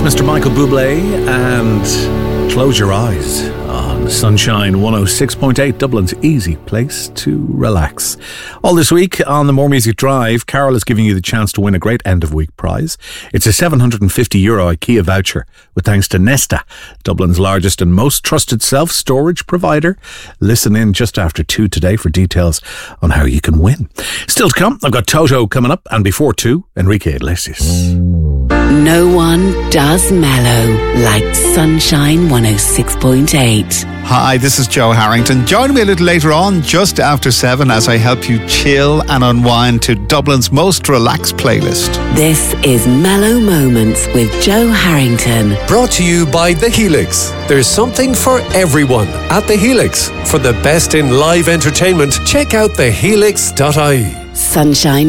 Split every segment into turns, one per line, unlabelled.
Mr. Michael Bublé and Close Your Eyes on Sunshine 106.8, Dublin's easy place to relax. All this week on the More Music Drive, Carol is giving you the chance to win a great end-of-week prize. It's a €750 IKEA voucher with thanks to Nesta, Dublin's largest and most trusted self-storage provider. Listen in just after 2 today for details on how you can win. Still to come, I've got Toto coming up, and before 2, Enrique Iglesias.
No one does mellow like Sunshine 106.8.
Hi, this is Joe Harrington. Join me a little later on, just after 7, as I help you chill and unwind to Dublin's most relaxed playlist.
This is Mellow Moments with Joe Harrington.
Brought to you by The Helix. There's something for everyone at The Helix. For the best in live entertainment, check out thehelix.ie.
Sunshine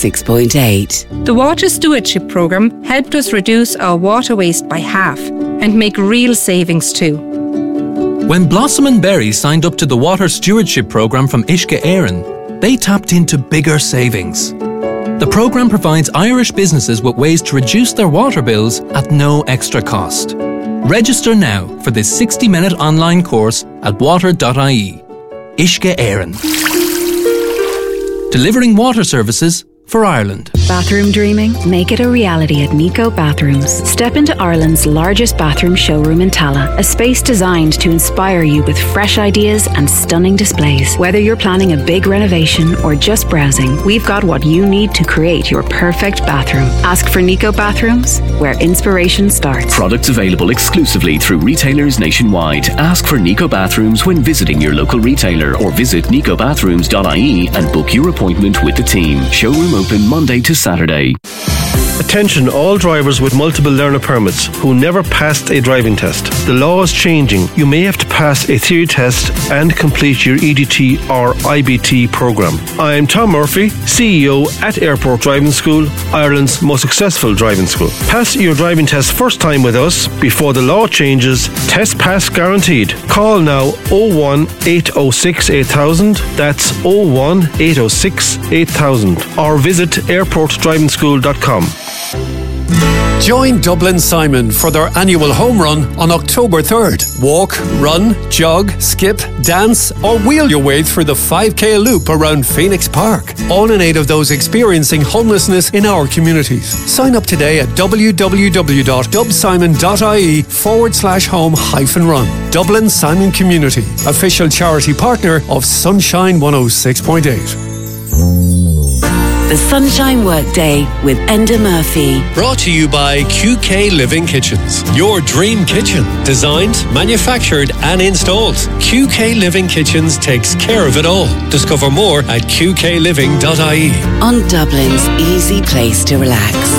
106.8.
The Water Stewardship Programme helped us reduce our water waste by half and make real savings too.
When Blossom and Berry signed up to the Water Stewardship Programme from Uisce Éireann, they tapped into bigger savings. The programme provides Irish businesses with ways to reduce their water bills at no extra cost. Register now for this 60-minute online course at water.ie. Uisce Éireann. Delivering water services for Ireland.
Bathroom dreaming? Make it a reality at Nico Bathrooms. Step into Ireland's largest bathroom showroom in Tala, a space designed to inspire you with fresh ideas and stunning displays. Whether you're planning a big renovation or just browsing, we've got what you need to create your perfect bathroom. Ask for Nico Bathrooms, where inspiration starts.
Products available exclusively through retailers nationwide. Ask for Nico Bathrooms when visiting your local retailer, or visit nicobathrooms.ie and book your appointment with the team. Showroom open Monday to Saturday.
Attention all drivers with multiple learner permits who never passed a driving test. The law is changing. You may have to pass a theory test and complete your EDT or IBT program. I'm Tom Murphy, CEO at Airport Driving School, Ireland's most successful driving school. Pass your driving test first time with us before the law changes. Test pass guaranteed. Call now 01 806 8000. That's 01 806 8000. Or visit airportdrivingschool.com.
Join Dublin Simon for their annual home run on October 3rd. Walk, run, jog, skip, dance, or wheel your way through the 5K loop around Phoenix Park. All in aid of those experiencing homelessness in our communities. Sign up today at www.dubsimon.ie/home-run. Dublin Simon Community, official charity partner of Sunshine 106.8.
The Sunshine Workday with Enda Murphy.
Brought to you by QK Living Kitchens. Your dream kitchen. Designed, manufactured and installed. QK Living Kitchens takes care of it all. Discover more at qkliving.ie.
On Dublin's easy place to relax.